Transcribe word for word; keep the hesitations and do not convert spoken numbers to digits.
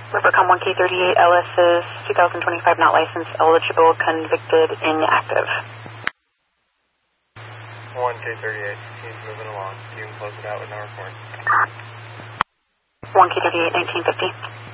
Rivercom one K thirty-eight, Ellis is two thousand twenty-five, not licensed, eligible, convicted, inactive. one K thirty-eight, he's moving along. You can close it out with no report. one K thirty-eight, nineteen fifty.